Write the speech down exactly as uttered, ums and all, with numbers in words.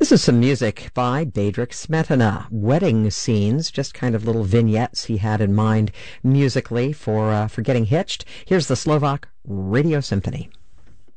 This is some music by Bedřich Smetana. Wedding scenes, just kind of little vignettes he had in mind musically for uh, for getting hitched. Here's the Slovak Radio Symphony.